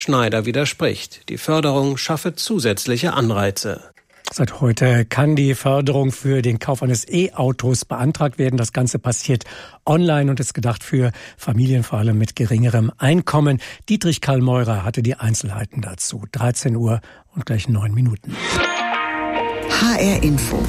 Schneider widerspricht. Die Förderung schaffe zusätzliche Anreize. Seit heute kann die Förderung für den Kauf eines E-Autos beantragt werden. Das Ganze passiert online und ist gedacht für Familien, vor allem mit geringerem Einkommen. Dietrich Kallmeurer hatte die Einzelheiten dazu. 13 Uhr und gleich 9 Minuten. HR Info.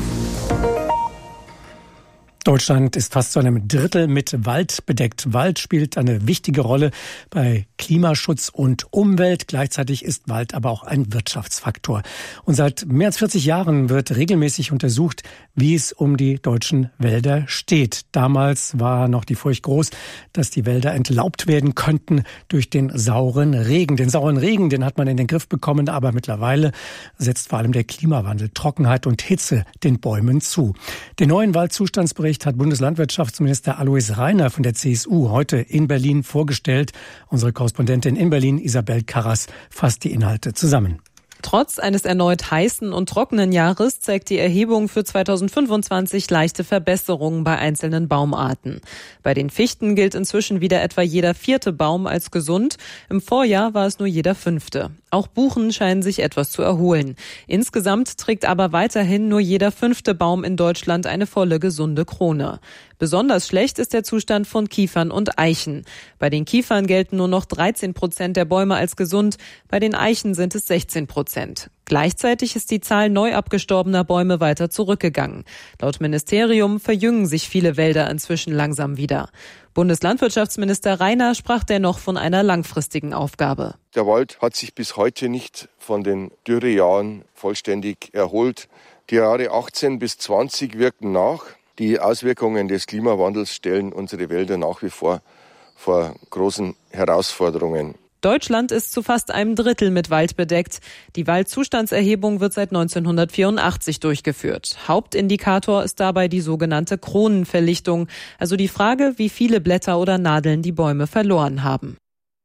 Deutschland ist fast zu einem Drittel mit Wald bedeckt. Wald spielt eine wichtige Rolle bei Klimaschutz und Umwelt. Gleichzeitig ist Wald aber auch ein Wirtschaftsfaktor. Und seit mehr als 40 Jahren wird regelmäßig untersucht, wie es um die deutschen Wälder steht. Damals war noch die Furcht groß, dass die Wälder entlaubt werden könnten durch den sauren Regen. Den sauren Regen, den hat man in den Griff bekommen, aber mittlerweile setzt vor allem der Klimawandel, Trockenheit und Hitze den Bäumen zu. Den neuen Waldzustandsbericht hat Bundeslandwirtschaftsminister Alois Rainer von der CSU heute in Berlin vorgestellt. Unsere Korrespondentin in Berlin, Isabel Karras, fasst die Inhalte zusammen. Trotz eines erneut heißen und trockenen Jahres zeigt die Erhebung für 2025 leichte Verbesserungen bei einzelnen Baumarten. Bei den Fichten gilt inzwischen wieder etwa jeder 4. Baum als gesund. Im Vorjahr war es nur jeder 5. Auch Buchen scheinen sich etwas zu erholen. Insgesamt trägt aber weiterhin nur jeder 5. Baum in Deutschland eine volle gesunde Krone. Besonders schlecht ist der Zustand von Kiefern und Eichen. Bei den Kiefern gelten nur noch 13% der Bäume als gesund, bei den Eichen sind es 16%. Gleichzeitig ist die Zahl neu abgestorbener Bäume weiter zurückgegangen. Laut Ministerium verjüngen sich viele Wälder inzwischen langsam wieder. Bundeslandwirtschaftsminister Rainer sprach dennoch von einer langfristigen Aufgabe. Der Wald hat sich bis heute nicht von den Dürrejahren vollständig erholt. Die Jahre 18 bis 20 wirken nach. Die Auswirkungen des Klimawandels stellen unsere Wälder nach wie vor großen Herausforderungen. Deutschland ist zu fast einem Drittel mit Wald bedeckt. Die Waldzustandserhebung wird seit 1984 durchgeführt. Hauptindikator ist dabei die sogenannte Kronenverlichtung, also die Frage, wie viele Blätter oder Nadeln die Bäume verloren haben.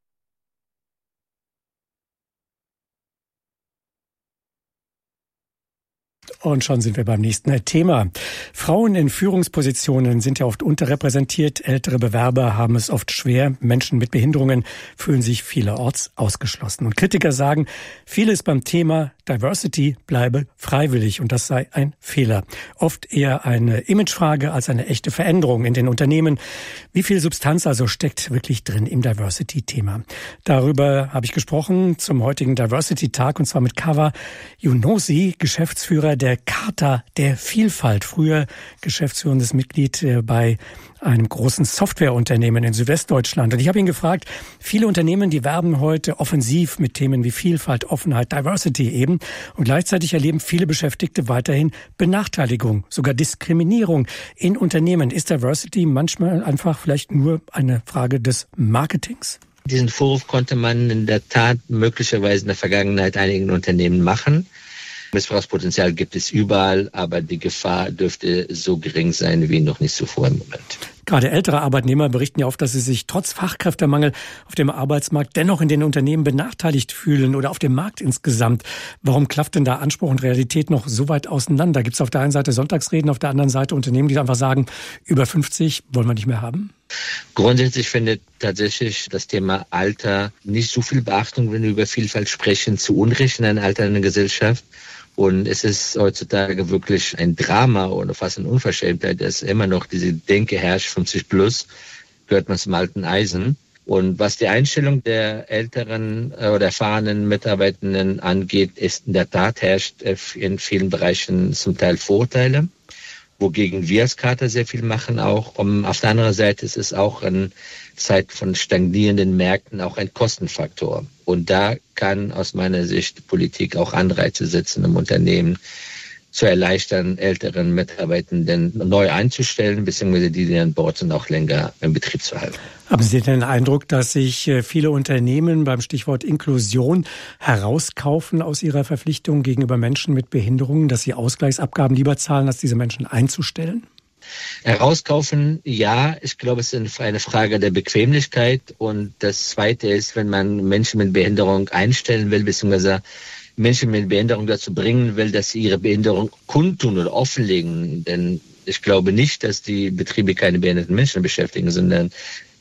Und schon sind wir beim nächsten Thema. Frauen in Führungspositionen sind ja oft unterrepräsentiert. Ältere Bewerber haben es oft schwer. Menschen mit Behinderungen fühlen sich vielerorts ausgeschlossen. Und Kritiker sagen, vieles beim Thema Diversity bleibe freiwillig und das sei ein Fehler. Oft eher eine Imagefrage als eine echte Veränderung in den Unternehmen. Wie viel Substanz also steckt wirklich drin im Diversity-Thema? Darüber habe ich gesprochen zum heutigen Diversity-Tag und zwar mit Kawa Younossi, Geschäftsführer der Charta der Vielfalt, früher geschäftsführendes Mitglied bei einem großen Softwareunternehmen in Südwestdeutschland. Und ich habe ihn gefragt, viele Unternehmen, die werben heute offensiv mit Themen wie Vielfalt, Offenheit, Diversity eben. Und gleichzeitig erleben viele Beschäftigte weiterhin Benachteiligung, sogar Diskriminierung in Unternehmen. Ist Diversity manchmal einfach vielleicht nur eine Frage des Marketings? Diesen Vorwurf konnte man in der Tat möglicherweise in der Vergangenheit einigen Unternehmen machen. Missbrauchspotenzial gibt es überall, aber die Gefahr dürfte so gering sein wie noch nicht zuvor im Moment. Gerade ältere Arbeitnehmer berichten ja oft, dass sie sich trotz Fachkräftemangel auf dem Arbeitsmarkt dennoch in den Unternehmen benachteiligt fühlen oder auf dem Markt insgesamt. Warum klafft denn da Anspruch und Realität noch so weit auseinander? Gibt es auf der einen Seite Sonntagsreden, auf der anderen Seite Unternehmen, die einfach sagen, über 50 wollen wir nicht mehr haben? Grundsätzlich findet tatsächlich das Thema Alter nicht so viel Beachtung, wenn wir über Vielfalt sprechen, zu Unrecht in einer alternden Gesellschaft. Und es ist heutzutage wirklich ein Drama oder fast eine Unverschämtheit, dass immer noch diese Denke herrscht, 50 plus, gehört man zum alten Eisen. Und was die Einstellung der älteren oder erfahrenen Mitarbeitenden angeht, ist in der Tat herrscht in vielen Bereichen zum Teil Vorurteile, wogegen wir als Charta sehr viel machen auch. Auf der anderen Seite ist es auch in Zeit von stagnierenden Märkten auch ein Kostenfaktor. Und da kann aus meiner Sicht die Politik auch Anreize setzen, im Unternehmen zu erleichtern, älteren Mitarbeitenden neu einzustellen, beziehungsweise die an Bord sind, auch länger im Betrieb zu halten. Haben Sie den Eindruck, dass sich viele Unternehmen beim Stichwort Inklusion herauskaufen aus ihrer Verpflichtung gegenüber Menschen mit Behinderungen, dass sie Ausgleichsabgaben lieber zahlen, als diese Menschen einzustellen? Herauskaufen, ja. Ich glaube, es ist eine Frage der Bequemlichkeit. Und das Zweite ist, wenn man Menschen mit Behinderung einstellen will, beziehungsweise Menschen mit Behinderung dazu bringen will, dass sie ihre Behinderung kundtun oder offenlegen. Denn ich glaube nicht, dass die Betriebe keine behinderten Menschen beschäftigen, sondern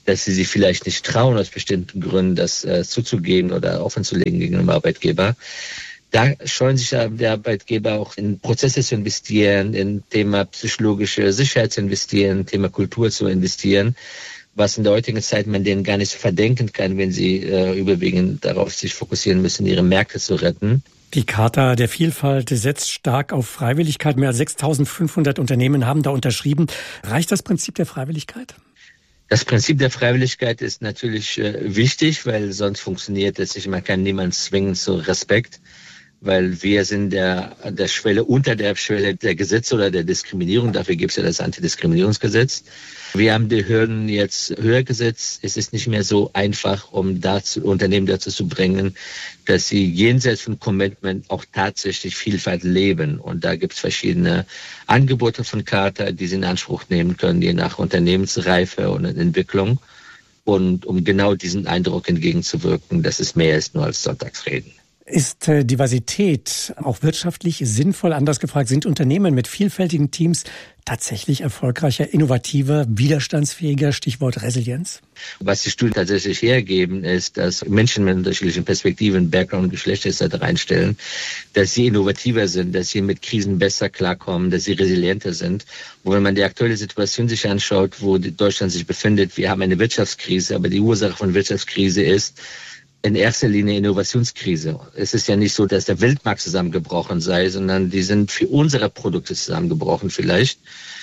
dass sie sich vielleicht nicht trauen, aus bestimmten Gründen das zuzugeben oder offenzulegen gegen den Arbeitgeber. Da scheuen sich der Arbeitgeber auch in Prozesse zu investieren, in Thema psychologische Sicherheit zu investieren, Thema Kultur zu investieren, was in der heutigen Zeit man denen gar nicht so verdenken kann, wenn sie überwiegend darauf sich fokussieren müssen, ihre Märkte zu retten. Die Charta der Vielfalt setzt stark auf Freiwilligkeit. Mehr als 6.500 Unternehmen haben da unterschrieben. Reicht das Prinzip der Freiwilligkeit? Das Prinzip der Freiwilligkeit ist natürlich wichtig, weil sonst funktioniert es nicht. Man kann niemanden zwingen zu Respekt, weil wir sind der Schwelle, unter der Schwelle der Gesetze oder der Diskriminierung. Dafür gibt es ja das Antidiskriminierungsgesetz. Wir haben die Hürden jetzt höher gesetzt. Es ist nicht mehr so einfach, um Unternehmen dazu zu bringen, dass sie jenseits von Commitment auch tatsächlich Vielfalt leben. Und da gibt es verschiedene Angebote von Charta, die sie in Anspruch nehmen können, je nach Unternehmensreife und Entwicklung. Und um genau diesen Eindruck entgegenzuwirken, dass es mehr ist nur als Sonntagsreden. Ist Diversität auch wirtschaftlich sinnvoll? Anders gefragt, sind Unternehmen mit vielfältigen Teams tatsächlich erfolgreicher, innovativer, widerstandsfähiger? Stichwort Resilienz. Was die Studien tatsächlich hergeben, ist, dass Menschen mit unterschiedlichen Perspektiven, Background, Geschlecht etc. reinstellen, dass sie innovativer sind, dass sie mit Krisen besser klarkommen, dass sie resilienter sind. Und wenn man die aktuelle Situation sich anschaut, wo Deutschland sich befindet, wir haben eine Wirtschaftskrise, aber die Ursache von Wirtschaftskrise ist in erster Linie Innovationskrise. Es ist ja nicht so, dass der Weltmarkt zusammengebrochen sei, sondern die sind für unsere Produkte zusammengebrochen vielleicht.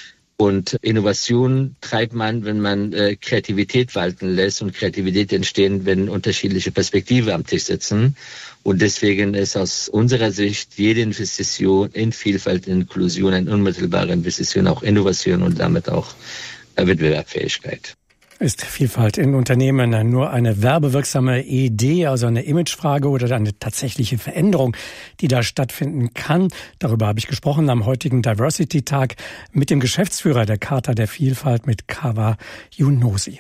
Und Innovation treibt man, wenn man Kreativität walten lässt. Und Kreativität entstehen, wenn unterschiedliche Perspektiven am Tisch sitzen. Und deswegen ist aus unserer Sicht jede Investition in Vielfalt, in Inklusion, eine unmittelbare Investition, auch Innovation und damit auch Wettbewerbsfähigkeit. Ist Vielfalt in Unternehmen nur eine werbewirksame Idee, also eine Imagefrage oder eine tatsächliche Veränderung, die da stattfinden kann? Darüber habe ich gesprochen am heutigen Diversity-Tag mit dem Geschäftsführer der Charta der Vielfalt, mit Kawa Younossi.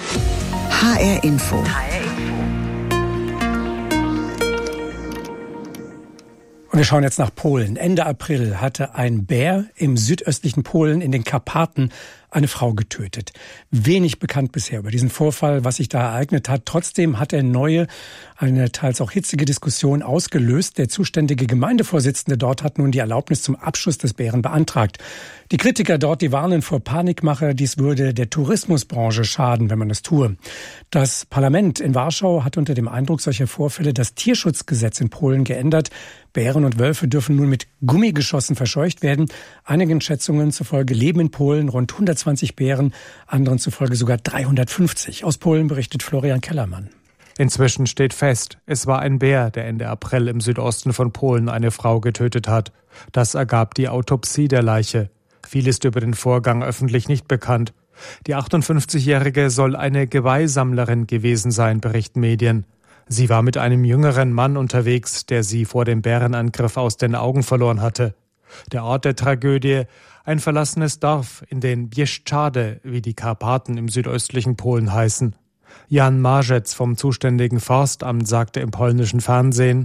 HR Info. Und wir schauen jetzt nach Polen. Ende April hatte ein Bär im südöstlichen Polen in den Karpaten eine Frau getötet. Wenig bekannt bisher über diesen Vorfall, was sich da ereignet hat. Trotzdem hat er eine teils auch hitzige Diskussion ausgelöst. Der zuständige Gemeindevorsitzende dort hat nun die Erlaubnis zum Abschuss des Bären beantragt. Die Kritiker dort, die warnen vor Panikmache. Dies würde der Tourismusbranche schaden, wenn man es tue. Das Parlament in Warschau hat unter dem Eindruck solcher Vorfälle das Tierschutzgesetz in Polen geändert. Bären und Wölfe dürfen nun mit Gummigeschossen verscheucht werden. Einigen Schätzungen zufolge leben in Polen rund 120 Bären, anderen zufolge sogar 350. Aus Polen berichtet Florian Kellermann. Inzwischen steht fest, es war ein Bär, der Ende April im Südosten von Polen eine Frau getötet hat. Das ergab die Autopsie der Leiche. Viel ist über den Vorgang öffentlich nicht bekannt. Die 58-Jährige soll eine Geweihsammlerin gewesen sein, berichten Medien. Sie war mit einem jüngeren Mann unterwegs, der sie vor dem Bärenangriff aus den Augen verloren hatte. Der Ort der Tragödie, ein verlassenes Dorf in den Bieszczady, wie die Karpaten im südöstlichen Polen heißen. Jan Marzec vom zuständigen Forstamt sagte im polnischen Fernsehen: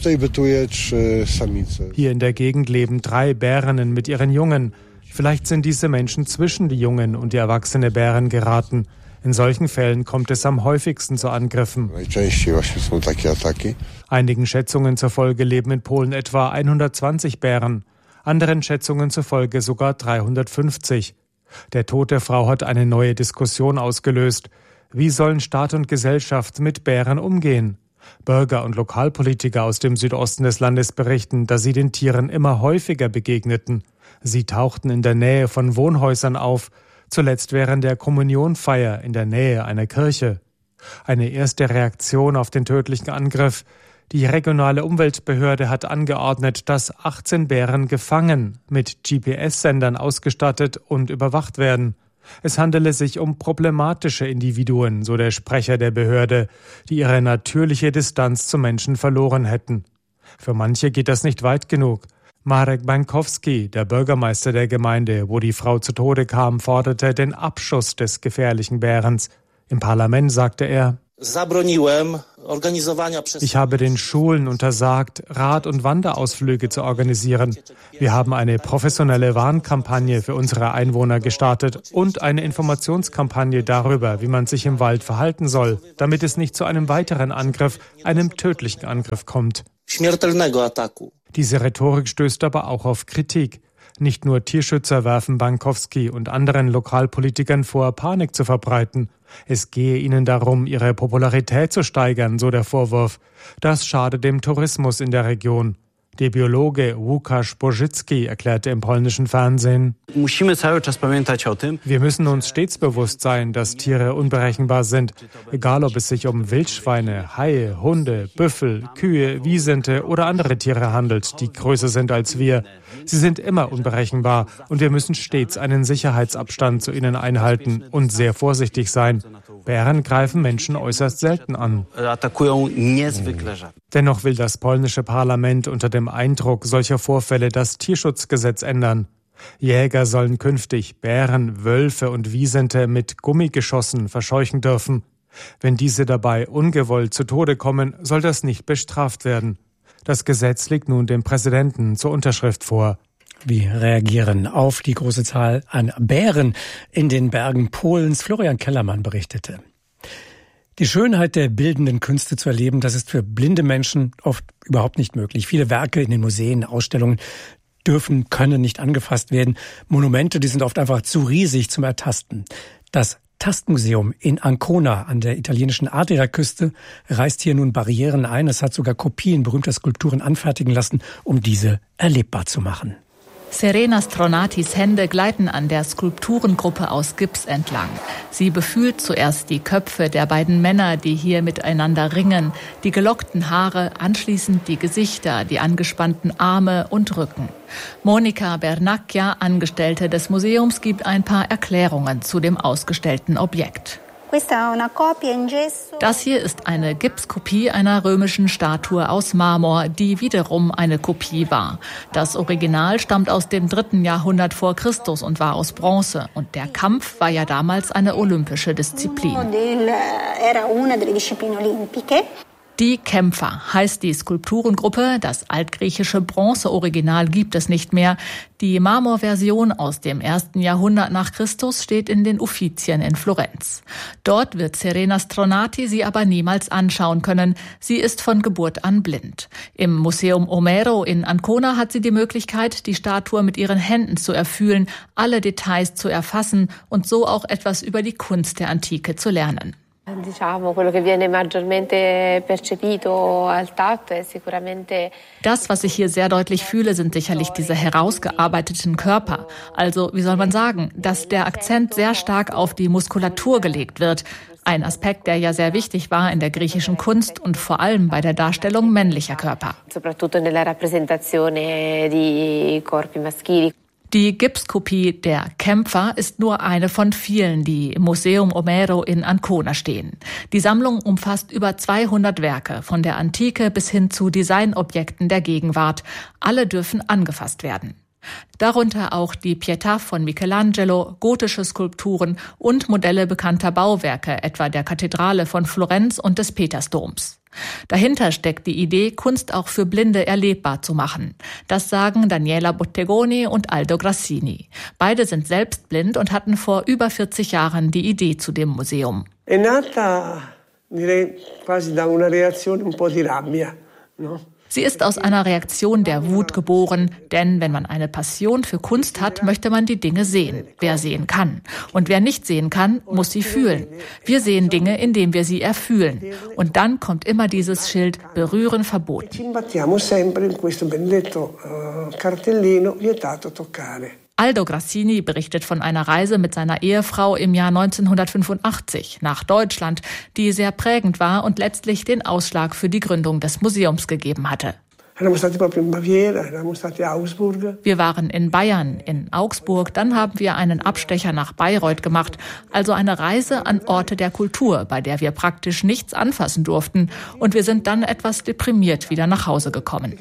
Hier in der Gegend leben 3 Bärinnen mit ihren Jungen. Vielleicht sind diese Menschen zwischen die Jungen und die erwachsene Bären geraten. In solchen Fällen kommt es am häufigsten zu Angriffen. Einigen Schätzungen zufolge leben in Polen etwa 120 Bären, anderen Schätzungen zufolge sogar 350. Der Tod der Frau hat eine neue Diskussion ausgelöst. Wie sollen Staat und Gesellschaft mit Bären umgehen? Bürger und Lokalpolitiker aus dem Südosten des Landes berichten, dass sie den Tieren immer häufiger begegneten. Sie tauchten in der Nähe von Wohnhäusern auf, zuletzt während der Kommunionfeier in der Nähe einer Kirche. Eine erste Reaktion auf den tödlichen Angriff. Die regionale Umweltbehörde hat angeordnet, dass 18 Bären gefangen, mit GPS-Sendern ausgestattet und überwacht werden. Es handele sich um problematische Individuen, so der Sprecher der Behörde, die ihre natürliche Distanz zu Menschen verloren hätten. Für manche geht das nicht weit genug. Marek Bankowski, der Bürgermeister der Gemeinde, wo die Frau zu Tode kam, forderte den Abschuss des gefährlichen Bärens. Im Parlament sagte er: Ich habe den Schulen untersagt, Rad- und Wanderausflüge zu organisieren. Wir haben eine professionelle Warnkampagne für unsere Einwohner gestartet und eine Informationskampagne darüber, wie man sich im Wald verhalten soll, damit es nicht zu einem weiteren Angriff, einem tödlichen Angriff kommt. Diese Rhetorik stößt aber auch auf Kritik. Nicht nur Tierschützer werfen Bankowski und anderen Lokalpolitikern vor, Panik zu verbreiten. Es gehe ihnen darum, ihre Popularität zu steigern, so der Vorwurf. Das schade dem Tourismus in der Region. Der Biologe Łukasz Bożycki erklärte im polnischen Fernsehen: Wir müssen uns stets bewusst sein, dass Tiere unberechenbar sind. Egal, ob es sich um Wildschweine, Haie, Hunde, Büffel, Kühe, Wisente oder andere Tiere handelt, die größer sind als wir. Sie sind immer unberechenbar und wir müssen stets einen Sicherheitsabstand zu ihnen einhalten und sehr vorsichtig sein. Bären greifen Menschen äußerst selten an. Dennoch will das polnische Parlament unter dem Eindruck solcher Vorfälle das Tierschutzgesetz ändern. Jäger sollen künftig Bären, Wölfe und Wisente mit Gummigeschossen verscheuchen dürfen. Wenn diese dabei ungewollt zu Tode kommen, soll das nicht bestraft werden. Das Gesetz liegt nun dem Präsidenten zur Unterschrift vor. Wir reagieren auf die große Zahl an Bären in den Bergen Polens. Florian Kellermann berichtete. Die Schönheit der bildenden Künste zu erleben, das ist für blinde Menschen oft überhaupt nicht möglich. Viele Werke in den Museen, Ausstellungen können nicht angefasst werden. Monumente, die sind oft einfach zu riesig zum Ertasten. Das Tastmuseum in Ancona an der italienischen Adriaküste reißt hier nun Barrieren ein. Es hat sogar Kopien berühmter Skulpturen anfertigen lassen, um diese erlebbar zu machen. Serena Stronatis Hände gleiten an der Skulpturengruppe aus Gips entlang. Sie befühlt zuerst die Köpfe der beiden Männer, die hier miteinander ringen, die gelockten Haare, anschließend die Gesichter, die angespannten Arme und Rücken. Monica Bernacchia, Angestellte des Museums, gibt ein paar Erklärungen zu dem ausgestellten Objekt. Das hier ist eine Gipskopie einer römischen Statue aus Marmor, die wiederum eine Kopie war. Das Original stammt aus dem 3. Jahrhundert vor Christus und war aus Bronze. Und der Kampf war ja damals eine olympische Disziplin. Die Kämpfer heißt die Skulpturengruppe. Das altgriechische Bronze-Original gibt es nicht mehr. Die Marmorversion aus dem 1. Jahrhundert nach Christus steht in den Uffizien in Florenz. Dort wird Serena Stronati sie aber niemals anschauen können. Sie ist von Geburt an blind. Im Museum Omero in Ancona hat sie die Möglichkeit, die Statue mit ihren Händen zu erfühlen, alle Details zu erfassen und so auch etwas über die Kunst der Antike zu lernen. Das, was ich hier sehr deutlich fühle, sind sicherlich diese herausgearbeiteten Körper. Also, wie soll man sagen, dass der Akzent sehr stark auf die Muskulatur gelegt wird. Ein Aspekt, der ja sehr wichtig war in der griechischen Kunst und vor allem bei der Darstellung männlicher Körper. Die Gipskopie der Kämpfer ist nur eine von vielen, die im Museum Omero in Ancona stehen. Die Sammlung umfasst über 200 Werke, von der Antike bis hin zu Designobjekten der Gegenwart. Alle dürfen angefasst werden. Darunter auch die Pietà von Michelangelo, gotische Skulpturen und Modelle bekannter Bauwerke, etwa der Kathedrale von Florenz und des Petersdoms. Dahinter steckt die Idee, Kunst auch für Blinde erlebbar zu machen. Das sagen Daniela Bottegoni und Aldo Grassini. Beide sind selbst blind und hatten vor über 40 Jahren die Idee zu dem Museum. È nata, direi, quasi da una reazione un po' di rabbia, no? Sie ist aus einer Reaktion der Wut geboren, denn wenn man eine Passion für Kunst hat, möchte man die Dinge sehen. Wer sehen kann. Und wer nicht sehen kann, muss sie fühlen. Wir sehen Dinge, indem wir sie erfühlen. Und dann kommt immer dieses Schild, berühren verboten. Aldo Grassini berichtet von einer Reise mit seiner Ehefrau im Jahr 1985 nach Deutschland, die sehr prägend war und letztlich den Ausschlag für die Gründung des Museums gegeben hatte. Wir waren in Bayern, in Augsburg, dann haben wir einen Abstecher nach Bayreuth gemacht, also eine Reise an Orte der Kultur, bei der wir praktisch nichts anfassen durften, und wir sind dann etwas deprimiert wieder nach Hause gekommen.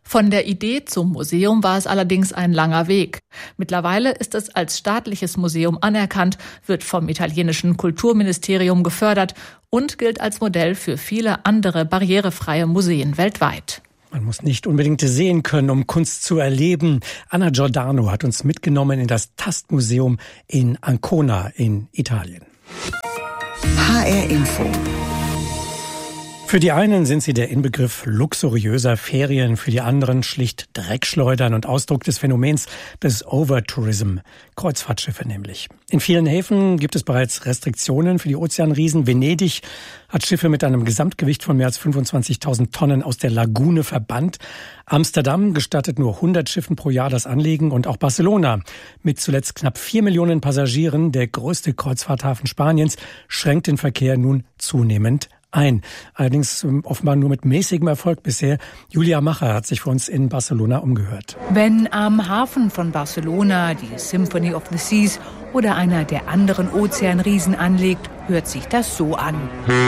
Von der Idee zum Museum war es allerdings ein langer Weg. Mittlerweile ist es als staatliches Museum anerkannt, wird vom italienischen Kulturministerium gefördert und gilt als Modell für viele andere barrierefreie Museen weltweit. Man muss nicht unbedingt sehen können, um Kunst zu erleben. Anna Giordano hat uns mitgenommen in das Tastmuseum in Ancona in Italien. HR Info. Für die einen sind sie der Inbegriff luxuriöser Ferien, für die anderen schlicht Dreckschleudern und Ausdruck des Phänomens des Overtourism, Kreuzfahrtschiffe nämlich. In vielen Häfen gibt es bereits Restriktionen für die Ozeanriesen. Venedig hat Schiffe mit einem Gesamtgewicht von mehr als 25.000 Tonnen aus der Lagune verbannt. Amsterdam gestattet nur 100 Schiffen pro Jahr das Anlegen und auch Barcelona mit zuletzt knapp 4 Millionen Passagieren, der größte Kreuzfahrthafen Spaniens, schränkt den Verkehr nun zunehmend ein. Allerdings offenbar nur mit mäßigem Erfolg bisher. Julia Macher hat sich für uns in Barcelona umgehört. Wenn am Hafen von Barcelona die Symphony of the Seas oder einer der anderen Ozeanriesen anlegt, hört sich das so an.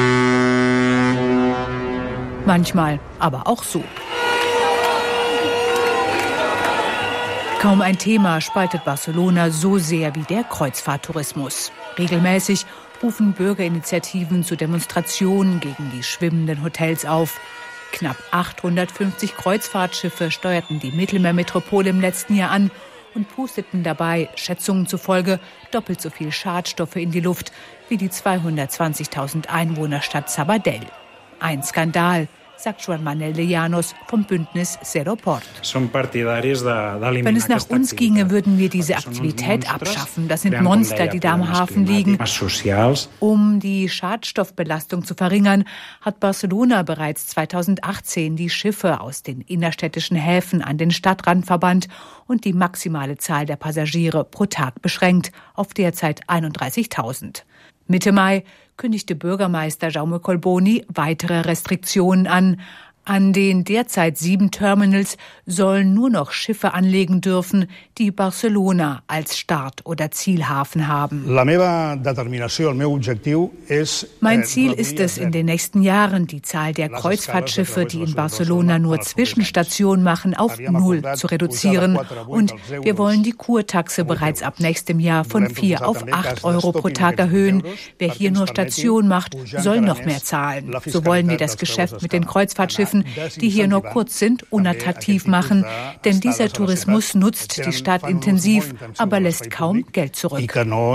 Manchmal aber auch so. Kaum ein Thema spaltet Barcelona so sehr wie der Kreuzfahrttourismus. Regelmäßig rufen Bürgerinitiativen zu Demonstrationen gegen die schwimmenden Hotels auf. Knapp 850 Kreuzfahrtschiffe steuerten die Mittelmeermetropole im letzten Jahr an und pusteten dabei, Schätzungen zufolge, doppelt so viel Schadstoffe in die Luft wie die 220.000 Einwohnerstadt Sabadell. Ein Skandal, sagt Joan Manuel de Llanos vom Bündnis Zero Port. Wenn es nach uns ginge, würden wir diese Aktivität abschaffen. Das sind Monster, die da am Hafen liegen. Um die Schadstoffbelastung zu verringern, hat Barcelona bereits 2018 die Schiffe aus den innerstädtischen Häfen an den Stadtrand verbannt und die maximale Zahl der Passagiere pro Tag beschränkt auf derzeit 31.000. Mitte Mai kündigte Bürgermeister Jaume Colboni weitere Restriktionen an. An den derzeit 7 Terminals sollen nur noch Schiffe anlegen dürfen, die Barcelona als Start- oder Zielhafen haben. Mein Ziel ist es, in den nächsten Jahren die Zahl der Kreuzfahrtschiffe, die in Barcelona nur Zwischenstationen machen, auf 0 zu reduzieren. Und wir wollen die Kurtaxe bereits ab nächstem Jahr von 4 auf 8 Euro pro Tag erhöhen. Wer hier nur Station macht, soll noch mehr zahlen. So wollen wir das Geschäft mit den Kreuzfahrtschiffen, die hier nur kurz sind, unattraktiv machen. Denn dieser Tourismus nutzt die Stadt intensiv, aber lässt kaum Geld zurück.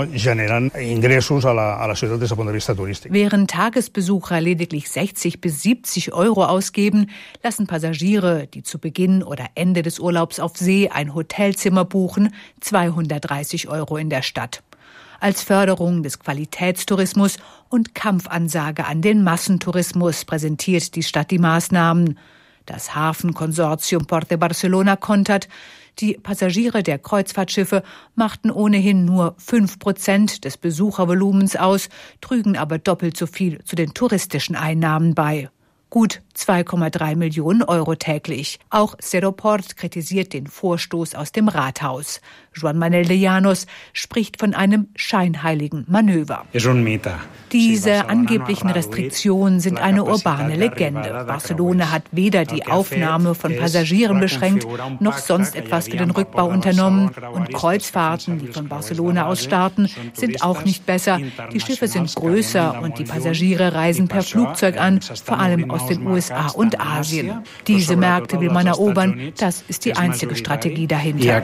Während Tagesbesucher lediglich 60 bis 70 Euro ausgeben, lassen Passagiere, die zu Beginn oder Ende des Urlaubs auf See ein Hotelzimmer buchen, 230 Euro in der Stadt. Als Förderung des Qualitätstourismus und Kampfansage an den Massentourismus präsentiert die Stadt die Maßnahmen. Das Hafenkonsortium Port de Barcelona kontert, die Passagiere der Kreuzfahrtschiffe machten ohnehin nur 5% des Besuchervolumens aus, trügen aber doppelt so viel zu den touristischen Einnahmen bei. Gut 2,3 Millionen Euro täglich. Auch Zero Port kritisiert den Vorstoß aus dem Rathaus. Joan Manuel de Llanos spricht von einem scheinheiligen Manöver. Diese angeblichen Restriktionen sind eine urbane Legende. Barcelona hat weder die Aufnahme von Passagieren beschränkt, noch sonst etwas für den Rückbau unternommen. Und Kreuzfahrten, die von Barcelona aus starten, sind auch nicht besser. Die Schiffe sind größer und die Passagiere reisen per Flugzeug an, vor allem aus den USA und Asien. Diese Märkte will man erobern. Das ist die einzige Strategie dahinter.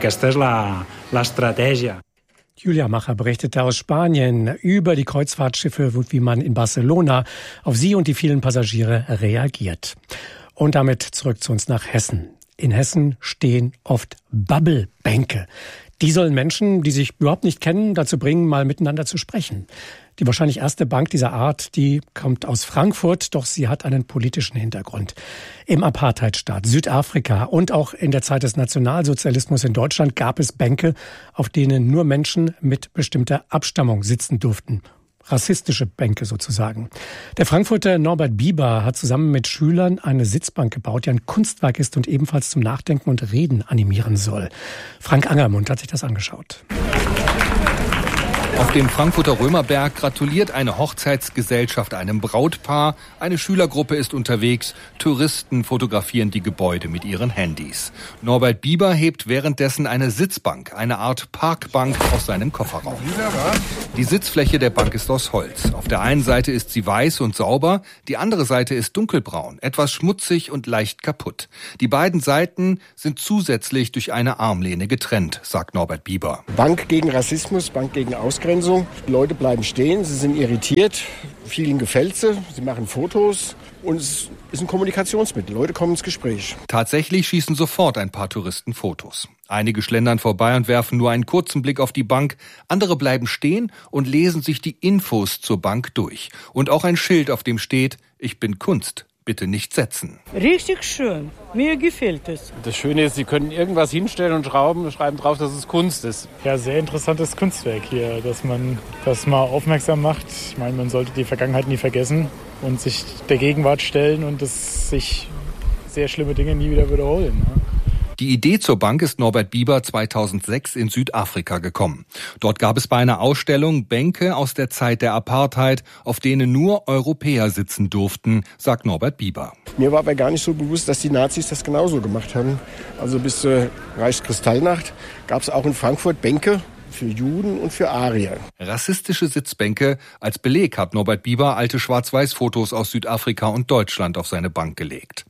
Julia Macher berichtete aus Spanien über die Kreuzfahrtschiffe, wie man in Barcelona auf sie und die vielen Passagiere reagiert. Und damit zurück zu uns nach Hessen. In Hessen stehen oft Bubble-Bänke. Die sollen Menschen, die sich überhaupt nicht kennen, dazu bringen, mal miteinander zu sprechen. Die wahrscheinlich erste Bank dieser Art, die kommt aus Frankfurt, doch sie hat einen politischen Hintergrund. Im Apartheidstaat Südafrika und auch in der Zeit des Nationalsozialismus in Deutschland gab es Bänke, auf denen nur Menschen mit bestimmter Abstammung sitzen durften. Rassistische Bänke sozusagen. Der Frankfurter Norbert Bieber hat zusammen mit Schülern eine Sitzbank gebaut, die ein Kunstwerk ist und ebenfalls zum Nachdenken und Reden animieren soll. Frank Angermund hat sich das angeschaut. Auf dem Frankfurter Römerberg gratuliert eine Hochzeitsgesellschaft einem Brautpaar. Eine Schülergruppe ist unterwegs. Touristen fotografieren die Gebäude mit ihren Handys. Norbert Bieber hebt währenddessen eine Sitzbank, eine Art Parkbank, aus seinem Kofferraum. Die Sitzfläche der Bank ist aus Holz. Auf der einen Seite ist sie weiß und sauber, die andere Seite ist dunkelbraun, etwas schmutzig und leicht kaputt. Die beiden Seiten sind zusätzlich durch eine Armlehne getrennt, sagt Norbert Bieber. Bank gegen Rassismus, Bank gegen Ausgrenzung. Die Leute bleiben stehen, sie sind irritiert, vielen gefällt sie machen Fotos und es ist ein Kommunikationsmittel. Leute kommen ins Gespräch. Tatsächlich schießen sofort ein paar Touristen Fotos. Einige schlendern vorbei und werfen nur einen kurzen Blick auf die Bank. Andere bleiben stehen und lesen sich die Infos zur Bank durch. Und auch ein Schild, auf dem steht: Ich bin Kunst. Bitte nicht setzen. Richtig schön. Mir gefällt es. Das Schöne ist, Sie können irgendwas hinstellen und schreiben drauf, dass es Kunst ist. Ja, sehr interessantes Kunstwerk hier, dass man das mal aufmerksam macht. Ich meine, man sollte die Vergangenheit nie vergessen und sich der Gegenwart stellen und dass sich sehr schlimme Dinge nie wieder wiederholen. Ne? Die Idee zur Bank ist Norbert Bieber 2006 in Südafrika gekommen. Dort gab es bei einer Ausstellung Bänke aus der Zeit der Apartheid, auf denen nur Europäer sitzen durften, sagt Norbert Bieber. Mir war aber gar nicht so bewusst, dass die Nazis das genauso gemacht haben. Also bis zur Reichskristallnacht gab es auch in Frankfurt Bänke für Juden und für Arier. Rassistische Sitzbänke. Als Beleg hat Norbert Bieber alte Schwarz-Weiß-Fotos aus Südafrika und Deutschland auf seine Bank gelegt.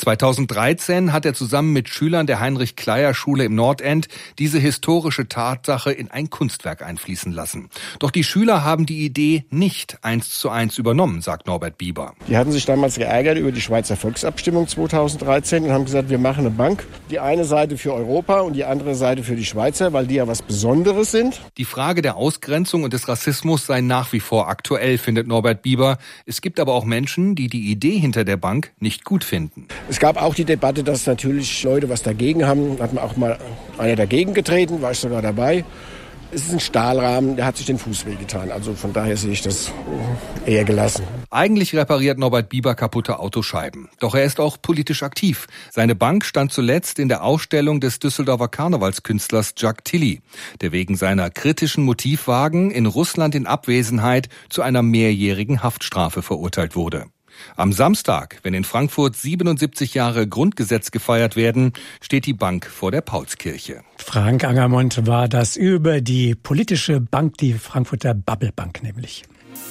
2013 hat er zusammen mit Schülern der Heinrich-Kleyer-Schule im Nordend diese historische Tatsache in ein Kunstwerk einfließen lassen. Doch die Schüler haben die Idee nicht 1:1 übernommen, sagt Norbert Bieber. Die hatten sich damals geärgert über die Schweizer Volksabstimmung 2013 und haben gesagt, wir machen eine Bank. Die eine Seite für Europa und die andere Seite für die Schweizer, weil die ja was Besonderes sind. Die Frage der Ausgrenzung und des Rassismus sei nach wie vor aktuell, findet Norbert Bieber. Es gibt aber auch Menschen, die die Idee hinter der Bank nicht gut finden. Es gab auch die Debatte, dass natürlich Leute was dagegen haben. Hat man auch mal einer dagegen getreten, war ich sogar dabei. Es ist ein Stahlrahmen, der hat sich den Fuß wehgetan. Also von daher sehe ich das eher gelassen. Eigentlich repariert Norbert Bieber kaputte Autoscheiben. Doch er ist auch politisch aktiv. Seine Bank stand zuletzt in der Ausstellung des Düsseldorfer Karnevalskünstlers Jacques Tilly, der wegen seiner kritischen Motivwagen in Russland in Abwesenheit zu einer mehrjährigen Haftstrafe verurteilt wurde. Am Samstag, wenn in Frankfurt 77 Jahre Grundgesetz gefeiert werden, steht die Bank vor der Paulskirche. Frank Angermund war das über die politische Bank, die Frankfurter Bubble Bank nämlich.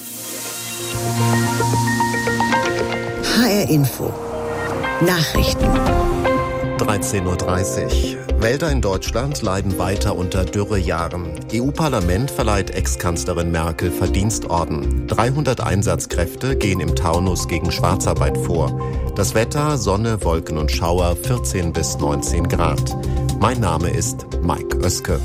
HR Info. Nachrichten. 13:30 Uhr. Wälder in Deutschland leiden weiter unter Dürrejahren. EU-Parlament verleiht Ex-Kanzlerin Merkel Verdienstorden. 300 Einsatzkräfte gehen im Taunus gegen Schwarzarbeit vor. Das Wetter, Sonne, Wolken und Schauer, 14 bis 19 Grad. Mein Name ist Mike Oeske.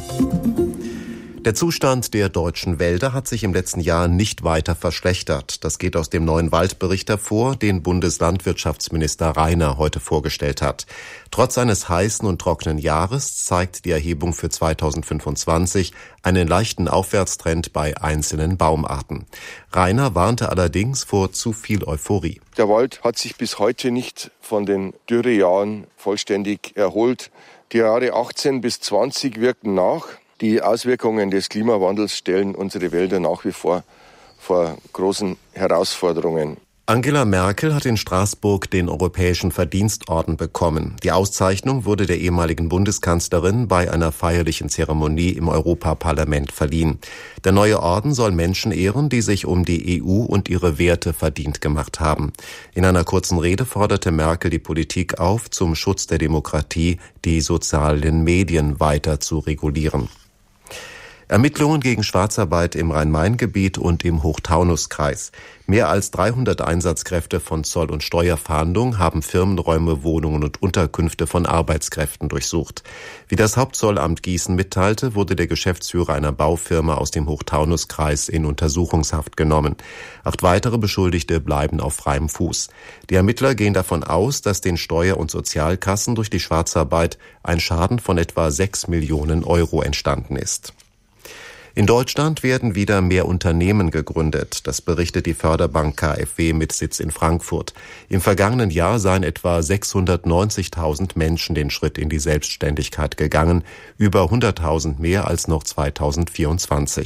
Der Zustand der deutschen Wälder hat sich im letzten Jahr nicht weiter verschlechtert. Das geht aus dem neuen Waldbericht hervor, den Bundeslandwirtschaftsminister Rainer heute vorgestellt hat. Trotz eines heißen und trockenen Jahres zeigt die Erhebung für 2025 einen leichten Aufwärtstrend bei einzelnen Baumarten. Rainer warnte allerdings vor zu viel Euphorie. Der Wald hat sich bis heute nicht von den Dürrejahren vollständig erholt. Die Jahre 18 bis 20 wirken nach. Die Auswirkungen des Klimawandels stellen unsere Wälder nach wie vor großen Herausforderungen. Angela Merkel hat in Straßburg den Europäischen Verdienstorden bekommen. Die Auszeichnung wurde der ehemaligen Bundeskanzlerin bei einer feierlichen Zeremonie im Europaparlament verliehen. Der neue Orden soll Menschen ehren, die sich um die EU und ihre Werte verdient gemacht haben. In einer kurzen Rede forderte Merkel die Politik auf, zum Schutz der Demokratie die sozialen Medien weiter zu regulieren. Ermittlungen gegen Schwarzarbeit im Rhein-Main-Gebiet und im Hochtaunuskreis. Mehr als 300 Einsatzkräfte von Zoll- und Steuerfahndung haben Firmenräume, Wohnungen und Unterkünfte von Arbeitskräften durchsucht. Wie das Hauptzollamt Gießen mitteilte, wurde der Geschäftsführer einer Baufirma aus dem Hochtaunuskreis in Untersuchungshaft genommen. 8 weitere Beschuldigte bleiben auf freiem Fuß. Die Ermittler gehen davon aus, dass den Steuer- und Sozialkassen durch die Schwarzarbeit ein Schaden von etwa 6 Millionen Euro entstanden ist. In Deutschland werden wieder mehr Unternehmen gegründet. Das berichtet die Förderbank KfW mit Sitz in Frankfurt. Im vergangenen Jahr seien etwa 690.000 Menschen den Schritt in die Selbstständigkeit gegangen, über 100.000 mehr als noch 2024,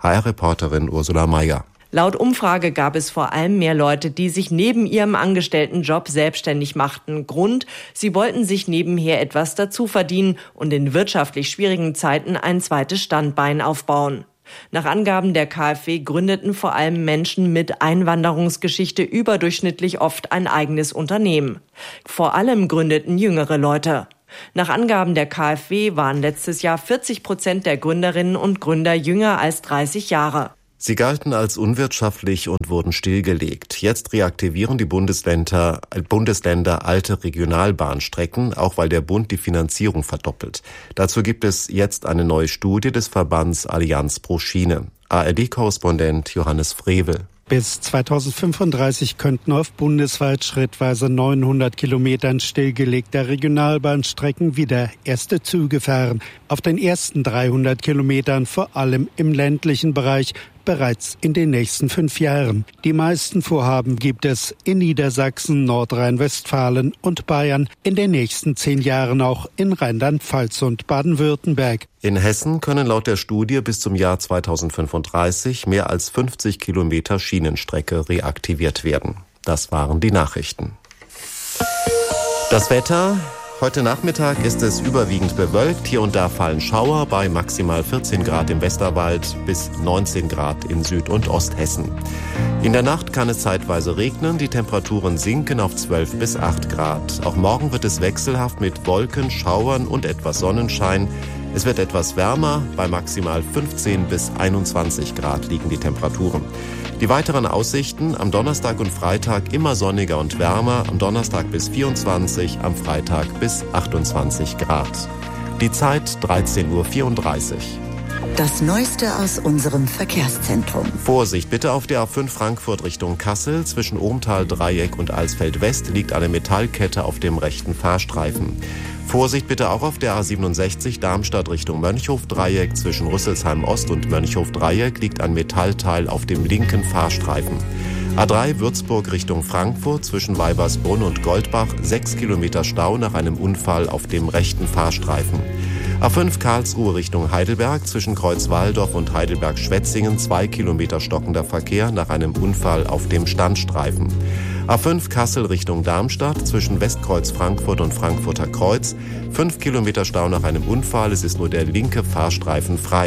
HR-Reporterin Ursula Mayer. Laut Umfrage gab es vor allem mehr Leute, die sich neben ihrem Angestelltenjob selbstständig machten. Grund: sie wollten sich nebenher etwas dazu verdienen und in wirtschaftlich schwierigen Zeiten ein zweites Standbein aufbauen. Nach Angaben der KfW gründeten vor allem Menschen mit Einwanderungsgeschichte überdurchschnittlich oft ein eigenes Unternehmen. Vor allem gründeten jüngere Leute. Nach Angaben der KfW waren letztes Jahr 40% der Gründerinnen und Gründer jünger als 30 Jahre. Sie galten als unwirtschaftlich und wurden stillgelegt. Jetzt reaktivieren die Bundesländer alte Regionalbahnstrecken, auch weil der Bund die Finanzierung verdoppelt. Dazu gibt es jetzt eine neue Studie des Verbands Allianz pro Schiene. ARD-Korrespondent Johannes Frevel. Bis 2035 könnten auf bundesweit schrittweise 900 Kilometern stillgelegter Regionalbahnstrecken wieder erste Züge fahren. Auf den ersten 300 Kilometern, vor allem im ländlichen Bereich, bereits in den nächsten 5 Jahren. Die meisten Vorhaben gibt es in Niedersachsen, Nordrhein-Westfalen und Bayern, in den nächsten 10 Jahren auch in Rheinland-Pfalz und Baden-Württemberg. In Hessen können laut der Studie bis zum Jahr 2035 mehr als 50 Kilometer Schienenstrecke reaktiviert werden. Das waren die Nachrichten. Das Wetter. Heute Nachmittag ist es überwiegend bewölkt. Hier und da fallen Schauer bei maximal 14 Grad im Westerwald bis 19 Grad in Süd- und Osthessen. In der Nacht kann es zeitweise regnen. Die Temperaturen sinken auf 12 bis 8 Grad. Auch morgen wird es wechselhaft mit Wolken, Schauern und etwas Sonnenschein. Es wird etwas wärmer. Bei maximal 15 bis 21 Grad liegen die Temperaturen. Die weiteren Aussichten: am Donnerstag und Freitag immer sonniger und wärmer, am Donnerstag bis 24, am Freitag bis 28 Grad. Die Zeit 13:34 Uhr. Das Neueste aus unserem Verkehrszentrum. Vorsicht bitte auf der A5 Frankfurt Richtung Kassel. Zwischen Ohmtal-Dreieck und Alsfeld-West liegt eine Metallkette auf dem rechten Fahrstreifen. Vorsicht bitte auch auf der A67 Darmstadt Richtung Mönchhof-Dreieck. Zwischen Rüsselsheim-Ost und Mönchhof-Dreieck liegt ein Metallteil auf dem linken Fahrstreifen. A3 Würzburg Richtung Frankfurt. Zwischen Weibersbrunn und Goldbach 6 Kilometer Stau nach einem Unfall auf dem rechten Fahrstreifen. A5 Karlsruhe Richtung Heidelberg. Zwischen Kreuzwaldorf und Heidelberg-Schwetzingen 2 Kilometer stockender Verkehr nach einem Unfall auf dem Standstreifen. A5 Kassel Richtung Darmstadt, zwischen Westkreuz Frankfurt und Frankfurter Kreuz, 5 Kilometer Stau nach einem Unfall, es ist nur der linke Fahrstreifen frei.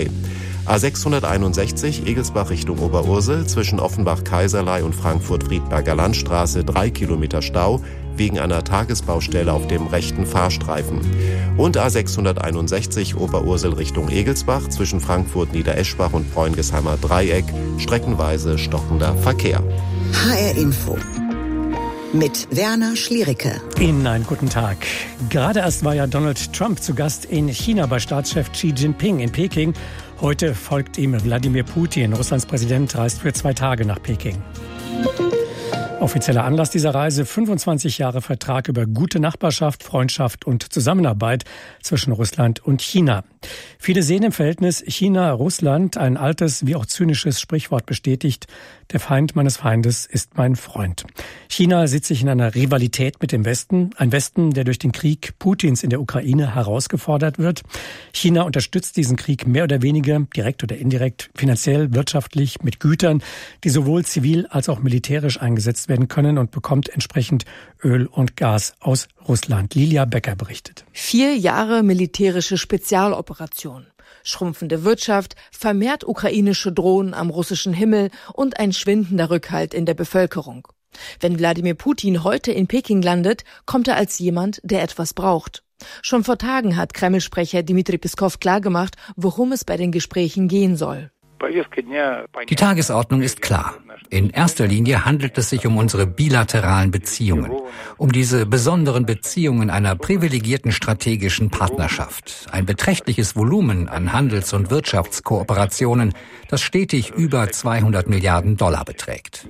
A661 Egelsbach Richtung Oberursel, zwischen Offenbach-Kaiserlei und Frankfurt-Friedberger Landstraße 3 Kilometer Stau, wegen einer Tagesbaustelle auf dem rechten Fahrstreifen. Und A661 Oberursel Richtung Egelsbach, zwischen Frankfurt-Niedereschbach und Bräungesheimer Dreieck, streckenweise stockender Verkehr. HR Info mit Werner Schliericke. Ihnen einen guten Tag. Gerade erst war ja Donald Trump zu Gast in China bei Staatschef Xi Jinping in Peking. Heute folgt ihm Wladimir Putin. Russlands Präsident reist für 2 Tage nach Peking. Offizieller Anlass dieser Reise: 25 Jahre Vertrag über gute Nachbarschaft, Freundschaft und Zusammenarbeit zwischen Russland und China. Viele sehen im Verhältnis China-Russland ein altes wie auch zynisches Sprichwort bestätigt: Der Feind meines Feindes ist mein Freund. China sieht sich in einer Rivalität mit dem Westen. Ein Westen, der durch den Krieg Putins in der Ukraine herausgefordert wird. China unterstützt diesen Krieg mehr oder weniger, direkt oder indirekt, finanziell, wirtschaftlich, mit Gütern, die sowohl zivil als auch militärisch eingesetzt werden können, und bekommt entsprechend Öl und Gas aus Russland. Lilia Becker berichtet. 4 Jahre militärische Spezialoperation. Schrumpfende Wirtschaft, vermehrt ukrainische Drohnen am russischen Himmel und ein schwindender Rückhalt in der Bevölkerung. Wenn Wladimir Putin heute in Peking landet, kommt er als jemand, der etwas braucht. Schon vor Tagen hat Kreml-Sprecher Dmitri Peskov klargemacht, worum es bei den Gesprächen gehen soll. Die Tagesordnung ist klar. In erster Linie handelt es sich um unsere bilateralen Beziehungen, um diese besonderen Beziehungen einer privilegierten strategischen Partnerschaft. Ein beträchtliches Volumen an Handels- und Wirtschaftskooperationen, das stetig über $200 Milliarden beträgt.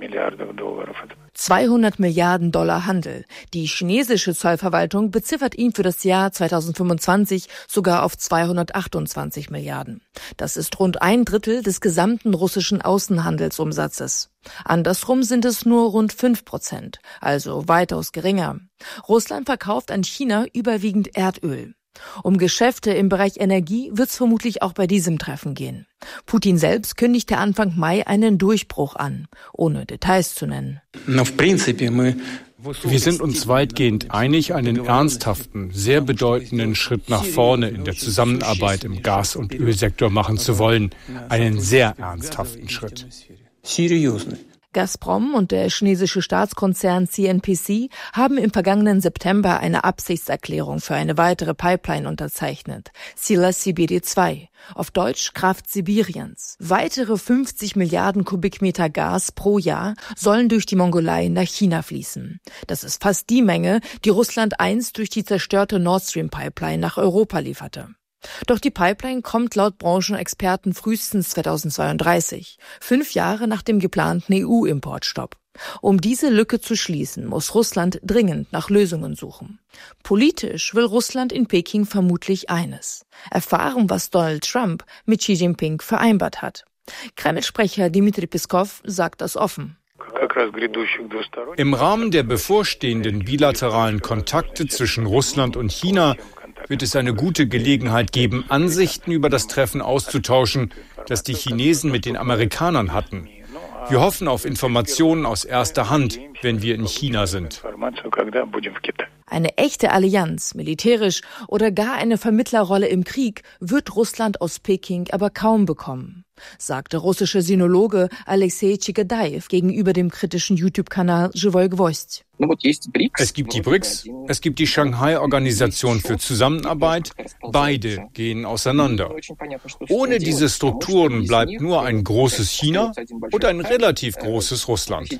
200 Milliarden Dollar Handel. Die chinesische Zollverwaltung beziffert ihn für das Jahr 2025 sogar auf 228 Milliarden. Das ist rund 1/3 des gesamten russischen Außenhandelsumsatzes. Andersrum sind es nur rund 5%, also weitaus geringer. Russland verkauft an China überwiegend Erdöl. Um Geschäfte im Bereich Energie wird es vermutlich auch bei diesem Treffen gehen. Putin selbst kündigte Anfang Mai einen Durchbruch an, ohne Details zu nennen. Wir sind uns weitgehend einig, einen ernsthaften, sehr bedeutenden Schritt nach vorne in der Zusammenarbeit im Gas- und Ölsektor machen zu wollen. Einen sehr ernsthaften Schritt. Gazprom und der chinesische Staatskonzern CNPC haben im vergangenen September eine Absichtserklärung für eine weitere Pipeline unterzeichnet, Sila Sibiri 2, auf Deutsch Kraft Sibiriens. Weitere 50 Milliarden Kubikmeter Gas pro Jahr sollen durch die Mongolei nach China fließen. Das ist fast die Menge, die Russland einst durch die zerstörte Nord Stream Pipeline nach Europa lieferte. Doch die Pipeline kommt laut Branchenexperten frühestens 2032, 5 Jahre nach dem geplanten EU-Importstopp. Um diese Lücke zu schließen, muss Russland dringend nach Lösungen suchen. Politisch will Russland in Peking vermutlich eines: erfahren, was Donald Trump mit Xi Jinping vereinbart hat. Kreml-Sprecher Dmitry Peskov sagt das offen. Im Rahmen der bevorstehenden bilateralen Kontakte zwischen Russland und China wird es eine gute Gelegenheit geben, Ansichten über das Treffen auszutauschen, das die Chinesen mit den Amerikanern hatten. Wir hoffen auf Informationen aus erster Hand, wenn wir in China sind. Eine echte Allianz, militärisch oder gar eine Vermittlerrolle im Krieg, wird Russland aus Peking aber kaum bekommen, sagte russische Sinologe Alexei Chigadaev gegenüber dem kritischen YouTube-Kanal Живой Гвоздь. Es gibt die BRICS, es gibt die Shanghai-Organisation für Zusammenarbeit. Beide gehen auseinander. Ohne diese Strukturen bleibt nur ein großes China und ein relativ großes Russland.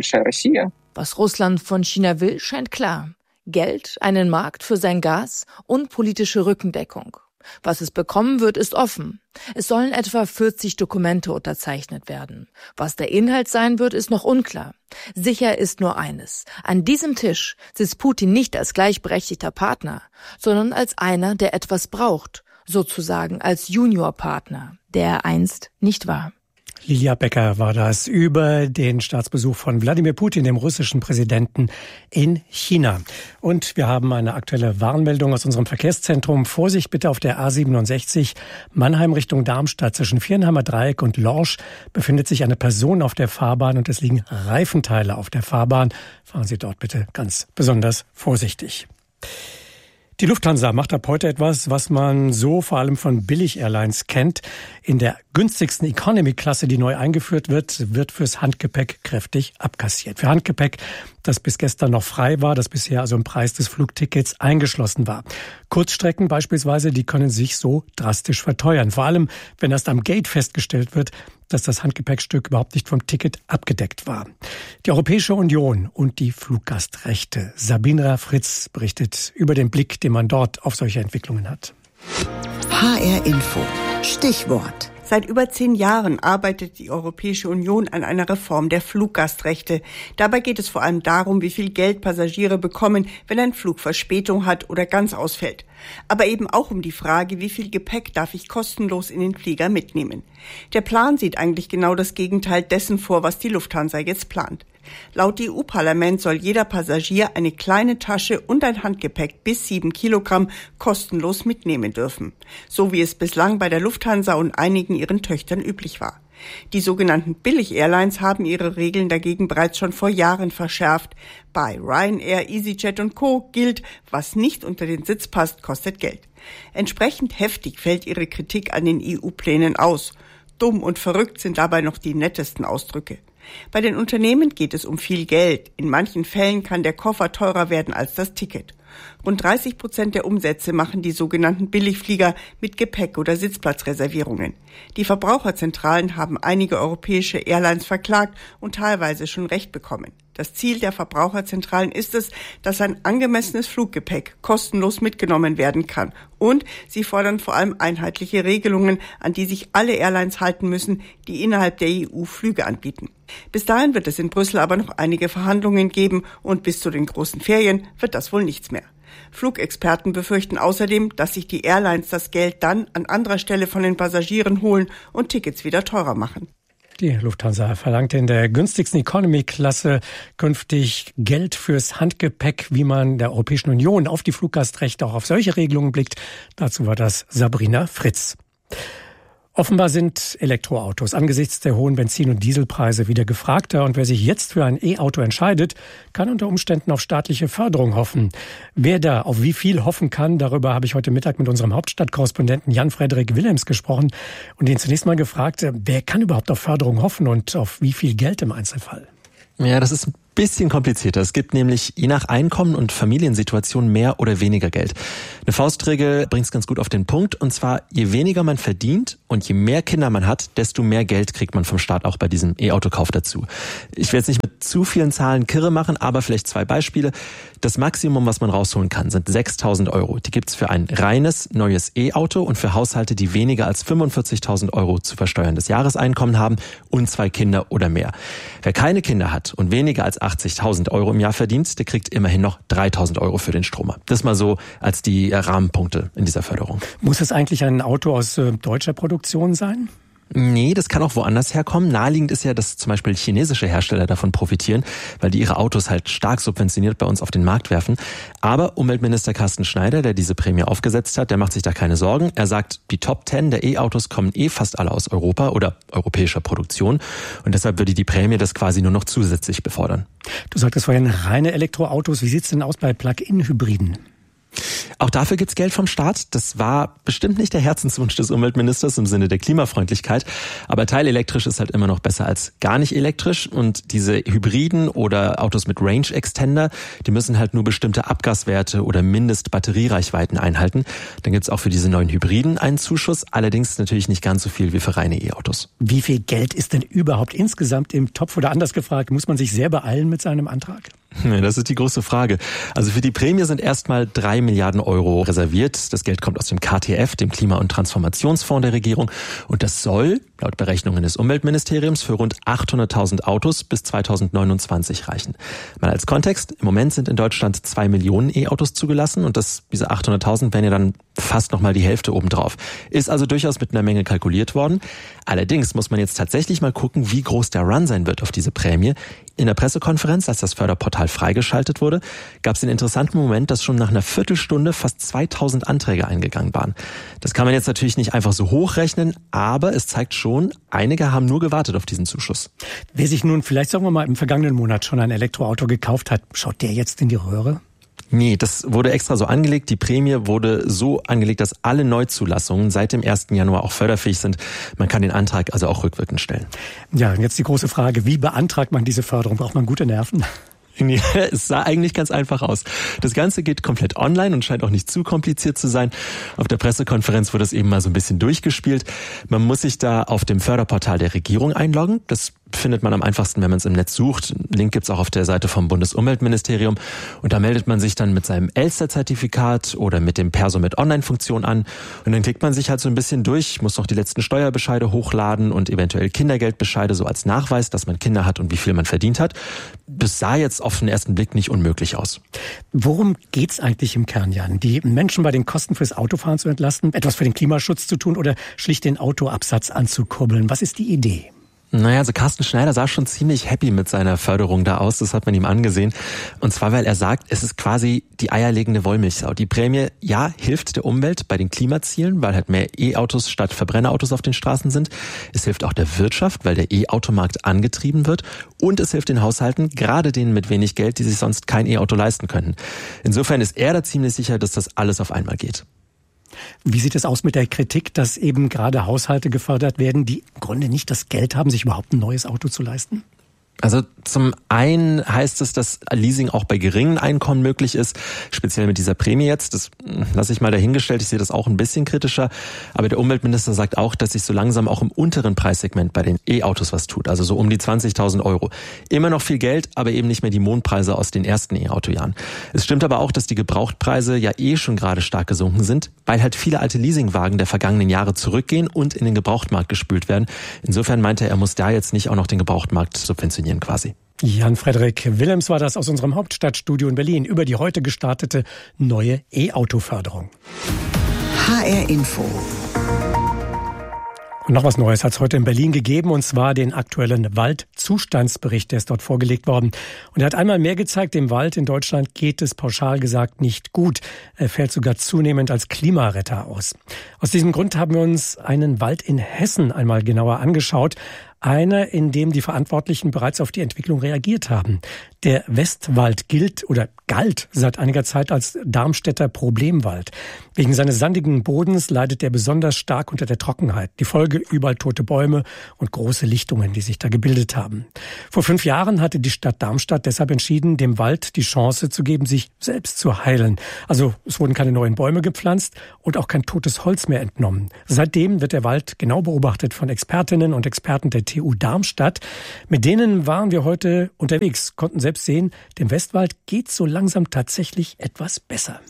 Was Russland von China will, scheint klar: Geld, einen Markt für sein Gas und politische Rückendeckung. Was es bekommen wird, ist offen. Es sollen etwa 40 Dokumente unterzeichnet werden. Was der Inhalt sein wird, ist noch unklar. Sicher ist nur eines: An diesem Tisch sitzt Putin nicht als gleichberechtigter Partner, sondern als einer, der etwas braucht, sozusagen als Juniorpartner, der er einst nicht war. Lilia Becker war das über den Staatsbesuch von Wladimir Putin, dem russischen Präsidenten, in China. Und wir haben eine aktuelle Warnmeldung aus unserem Verkehrszentrum. Vorsicht bitte auf der A67 Mannheim Richtung Darmstadt. Zwischen Viernheimer Dreieck und Lorsch befindet sich eine Person auf der Fahrbahn und es liegen Reifenteile auf der Fahrbahn. Fahren Sie dort bitte ganz besonders vorsichtig. Die Lufthansa macht ab heute etwas, was man so vor allem von Billig-Airlines kennt. In der günstigsten Economy-Klasse, die neu eingeführt wird fürs Handgepäck kräftig abkassiert. Für Handgepäck, das bis gestern noch frei war, das bisher also im Preis des Flugtickets eingeschlossen war. Kurzstrecken beispielsweise, die können sich so drastisch verteuern. Vor allem, wenn erst am Gate festgestellt wird, dass das Handgepäckstück überhaupt nicht vom Ticket abgedeckt war. Die Europäische Union und die Fluggastrechte. Sabina Fritz berichtet über den Blick, den man dort auf solche Entwicklungen hat. HR Info. Stichwort. Seit über 10 Jahren arbeitet die Europäische Union an einer Reform der Fluggastrechte. Dabei geht es vor allem darum, wie viel Geld Passagiere bekommen, wenn ein Flug Verspätung hat oder ganz ausfällt. Aber eben auch um die Frage, wie viel Gepäck darf ich kostenlos in den Flieger mitnehmen. Der Plan sieht eigentlich genau das Gegenteil dessen vor, was die Lufthansa jetzt plant. Laut EU-Parlament soll jeder Passagier eine kleine Tasche und ein Handgepäck bis 7 Kilogramm kostenlos mitnehmen dürfen. So wie es bislang bei der Lufthansa und einigen ihren Töchtern üblich war. Die sogenannten Billig-Airlines haben ihre Regeln dagegen bereits schon vor Jahren verschärft. Bei Ryanair, EasyJet und Co. gilt, was nicht unter den Sitz passt, kostet Geld. Entsprechend heftig fällt ihre Kritik an den EU-Plänen aus. Dumm und verrückt sind dabei noch die nettesten Ausdrücke. Bei den Unternehmen geht es um viel Geld. In manchen Fällen kann der Koffer teurer werden als das Ticket. Rund 30% der Umsätze machen die sogenannten Billigflieger mit Gepäck- oder Sitzplatzreservierungen. Die Verbraucherzentralen haben einige europäische Airlines verklagt und teilweise schon Recht bekommen. Das Ziel der Verbraucherzentralen ist es, dass ein angemessenes Fluggepäck kostenlos mitgenommen werden kann. Und sie fordern vor allem einheitliche Regelungen, an die sich alle Airlines halten müssen, die innerhalb der EU Flüge anbieten. Bis dahin wird es in Brüssel aber noch einige Verhandlungen geben und bis zu den großen Ferien wird das wohl nichts mehr. Flugexperten befürchten außerdem, dass sich die Airlines das Geld dann an anderer Stelle von den Passagieren holen und Tickets wieder teurer machen. Die Lufthansa verlangt in der günstigsten Economy-Klasse künftig Geld fürs Handgepäck, wie man der Europäischen Union auf die Fluggastrechte auch auf solche Regelungen blickt. Dazu war das Sabrina Fritz. Offenbar sind Elektroautos angesichts der hohen Benzin- und Dieselpreise wieder gefragter. Und wer sich jetzt für ein E-Auto entscheidet, kann unter Umständen auf staatliche Förderung hoffen. Wer da auf wie viel hoffen kann, darüber habe ich heute Mittag mit unserem Hauptstadtkorrespondenten Jan-Frederik Willems gesprochen und ihn zunächst mal gefragt, wer kann überhaupt auf Förderung hoffen und auf wie viel Geld im Einzelfall? Ja, das ist ein bisschen komplizierter. Es gibt nämlich je nach Einkommen und Familiensituation mehr oder weniger Geld. Eine Faustregel bringt es ganz gut auf den Punkt. Und zwar, je weniger man verdient und je mehr Kinder man hat, desto mehr Geld kriegt man vom Staat auch bei diesem E-Autokauf dazu. Ich will jetzt nicht mit zu vielen Zahlen kirre machen, aber vielleicht 2 Beispiele. Das Maximum, was man rausholen kann, sind 6.000 Euro. Die gibt's für ein reines, neues E-Auto und für Haushalte, die weniger als 45.000 Euro zu versteuerndes Jahreseinkommen haben und 2 Kinder oder mehr. Wer keine Kinder hat und weniger als 80.000 Euro im Jahr verdient, der kriegt immerhin noch 3.000 Euro für den Stromer. Das mal so als die Rahmenpunkte in dieser Förderung. Muss es eigentlich ein Auto aus deutscher Produktion sein? Nee, das kann auch woanders herkommen. Naheliegend ist ja, dass zum Beispiel chinesische Hersteller davon profitieren, weil die ihre Autos halt stark subventioniert bei uns auf den Markt werfen. Aber Umweltminister Carsten Schneider, der diese Prämie aufgesetzt hat, der macht sich da keine Sorgen. Er sagt, die Top 10 der E-Autos kommen fast alle aus Europa oder europäischer Produktion. Und deshalb würde die Prämie das quasi nur noch zusätzlich befördern. Du sagtest vorhin reine Elektroautos. Wie sieht's denn aus bei Plug-in-Hybriden? Auch dafür gibt's Geld vom Staat. Das war bestimmt nicht der Herzenswunsch des Umweltministers im Sinne der Klimafreundlichkeit. Aber teilelektrisch ist halt immer noch besser als gar nicht elektrisch. Und diese Hybriden oder Autos mit Range Extender, die müssen halt nur bestimmte Abgaswerte oder Mindestbatteriereichweiten einhalten. Dann gibt's auch für diese neuen Hybriden einen Zuschuss. Allerdings natürlich nicht ganz so viel wie für reine E-Autos. Wie viel Geld ist denn überhaupt insgesamt im Topf? Oder anders gefragt, muss man sich sehr beeilen mit seinem Antrag? Ja, das ist die große Frage. Also für die Prämie sind erstmal 3 Milliarden Euro reserviert. Das Geld kommt aus dem KTF, dem Klima- und Transformationsfonds der Regierung. Und das soll, laut Berechnungen des Umweltministeriums, für rund 800.000 Autos bis 2029 reichen. Mal als Kontext, im Moment sind in Deutschland 2 Millionen E-Autos zugelassen und diese 800.000 wären ja dann fast nochmal die Hälfte obendrauf. Ist also durchaus mit einer Menge kalkuliert worden. Allerdings muss man jetzt tatsächlich mal gucken, wie groß der Run sein wird auf diese Prämie. In der Pressekonferenz, als das Förderportal freigeschaltet wurde, gab es den interessanten Moment, dass schon nach einer Viertelstunde fast 2000 Anträge eingegangen waren. Das kann man jetzt natürlich nicht einfach so hochrechnen, aber es zeigt schon, einige haben nur gewartet auf diesen Zuschuss. Wer sich nun vielleicht, sagen wir mal, im vergangenen Monat schon ein Elektroauto gekauft hat, schaut der jetzt in die Röhre? Nee, das wurde extra so angelegt. Die Prämie wurde so angelegt, dass alle Neuzulassungen seit dem 1. Januar auch förderfähig sind. Man kann den Antrag also auch rückwirkend stellen. Ja, und jetzt die große Frage, wie beantragt man diese Förderung? Braucht man gute Nerven? Ja, es sah eigentlich ganz einfach aus. Das Ganze geht komplett online und scheint auch nicht zu kompliziert zu sein. Auf der Pressekonferenz wurde es eben mal so ein bisschen durchgespielt. Man muss sich da auf dem Förderportal der Regierung einloggen. Das findet man am einfachsten, wenn man es im Netz sucht. Link gibt's auch auf der Seite vom Bundesumweltministerium. Und da meldet man sich dann mit seinem Elster-Zertifikat oder mit dem Perso mit Online-Funktion an. Und dann klickt man sich halt so ein bisschen durch, muss noch die letzten Steuerbescheide hochladen und eventuell Kindergeldbescheide so als Nachweis, dass man Kinder hat und wie viel man verdient hat. Das sah jetzt auf den ersten Blick nicht unmöglich aus. Worum geht's eigentlich im Kern, Jan? Die Menschen bei den Kosten fürs Autofahren zu entlasten, etwas für den Klimaschutz zu tun oder schlicht den Autoabsatz anzukurbeln? Was ist die Idee? Naja, also Carsten Schneider sah schon ziemlich happy mit seiner Förderung da aus, das hat man ihm angesehen. Und zwar, weil er sagt, es ist quasi die eierlegende Wollmilchsau. Die Prämie, ja, hilft der Umwelt bei den Klimazielen, weil halt mehr E-Autos statt Verbrennerautos auf den Straßen sind. Es hilft auch der Wirtschaft, weil der E-Automarkt angetrieben wird. Und es hilft den Haushalten, gerade denen mit wenig Geld, die sich sonst kein E-Auto leisten könnten. Insofern ist er da ziemlich sicher, dass das alles auf einmal geht. Wie sieht es aus mit der Kritik, dass eben gerade Haushalte gefördert werden, die im Grunde nicht das Geld haben, sich überhaupt ein neues Auto zu leisten? Also zum einen heißt es, dass Leasing auch bei geringen Einkommen möglich ist, speziell mit dieser Prämie jetzt. Das lasse ich mal dahingestellt, ich sehe das auch ein bisschen kritischer. Aber der Umweltminister sagt auch, dass sich so langsam auch im unteren Preissegment bei den E-Autos was tut, also so um die 20.000 Euro. Immer noch viel Geld, aber eben nicht mehr die Mondpreise aus den ersten E-Autojahren. Es stimmt aber auch, dass die Gebrauchtpreise ja schon gerade stark gesunken sind, weil halt viele alte Leasingwagen der vergangenen Jahre zurückgehen und in den Gebrauchtmarkt gespült werden. Insofern meinte er muss da jetzt nicht auch noch den Gebrauchtmarkt subventionieren quasi. Jan-Frederik Willems war das aus unserem Hauptstadtstudio in Berlin über die heute gestartete neue E-Auto-Förderung. HR Info. Und noch was Neues hat es heute in Berlin gegeben, und zwar den aktuellen Waldzustandsbericht, der ist dort vorgelegt worden. Und er hat einmal mehr gezeigt, dem Wald in Deutschland geht es pauschal gesagt nicht gut. Er fällt sogar zunehmend als Klimaretter aus. Aus diesem Grund haben wir uns einen Wald in Hessen einmal genauer angeschaut. Einer, in dem die Verantwortlichen bereits auf die Entwicklung reagiert haben. Der Westwald galt seit einiger Zeit als Darmstädter Problemwald. Wegen seines sandigen Bodens leidet er besonders stark unter der Trockenheit. Die Folge: überall tote Bäume und große Lichtungen, die sich da gebildet haben. Vor 5 Jahren hatte die Stadt Darmstadt deshalb entschieden, dem Wald die Chance zu geben, sich selbst zu heilen. Also es wurden keine neuen Bäume gepflanzt und auch kein totes Holz mehr entnommen. Seitdem wird der Wald genau beobachtet von Expertinnen und Experten der TU Darmstadt. Mit denen waren wir heute unterwegs, konnten selbst sehen, dem Westwald geht so langsam tatsächlich etwas besser.